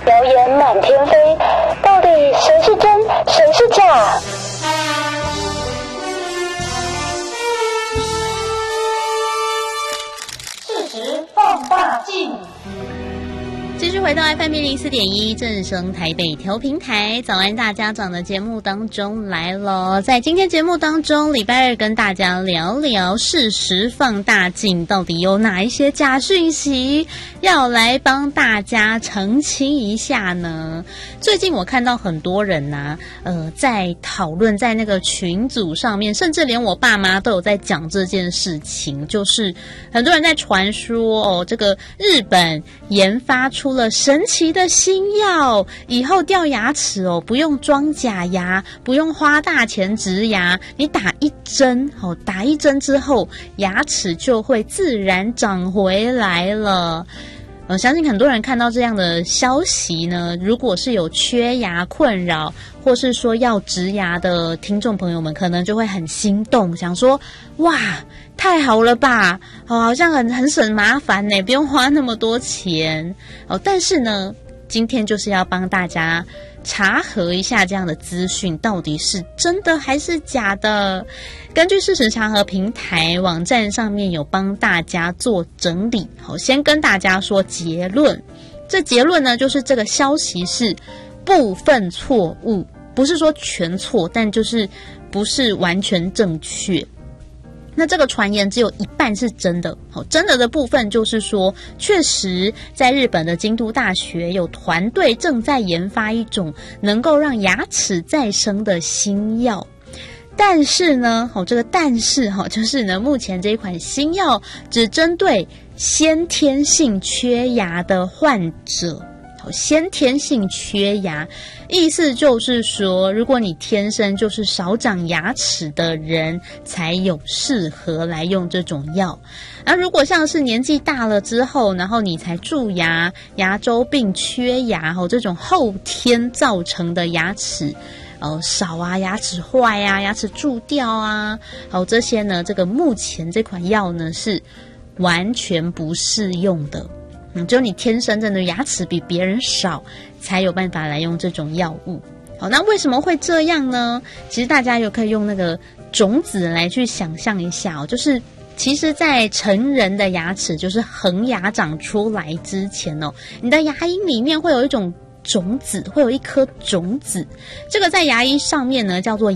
谣言满天飞，到底谁是真，谁是假？事实放大镜。继续回到 FM104.1 正声台北调频台早安大家长的节目当中来了。在今天节目当中，礼拜二跟大家聊聊事实放大镜到底有哪一些假讯息要来帮大家澄清一下呢？最近我看到很多人在讨论，在那个群组上面，甚至连我爸妈都有在讲这件事情，就是很多人在传说这个日本研发出了神奇的新药，以后掉牙齿不用装假牙，不用花大钱植牙，你打一针之后牙齿就会自然长回来了。相信很多人看到这样的消息呢，如果是有缺牙困扰或是说要植牙的听众朋友们，可能就会很心动，想说哇太好了吧，好像很省麻烦呢，不用花那么多钱但是呢，今天就是要帮大家查核一下这样的资讯到底是真的还是假的。根据事实查核平台网站上面有帮大家做整理，先跟大家说结论。这结论呢，就是这个消息是部分错误，不是说全错，但就是不是完全正确。那这个传言只有一半是真的，真的的部分就是说，确实在日本的京都大学有团队正在研发一种能够让牙齿再生的新药。但是呢，这个但是就是呢，目前这一款新药只针对先天性缺牙的患者。先天性缺牙，意思就是说，如果你天生就是少长牙齿的人，才有适合来用这种药。如果像是年纪大了之后，然后你才蛀牙、牙周病、缺牙这种后天造成的牙齿少啊，牙齿坏啊，牙齿蛀掉啊，这些呢，这个目前这款药呢是完全不适用的。只有你天生真的牙齿比别人少，才有办法来用这种药物。好，那为什么会这样呢？其实大家又可以用那个种子来去想象一下就是其实在成人的牙齿，就是恒牙长出来之前你的牙龈里面会有一种种子，会有一颗种子，这个在牙龈上面呢叫做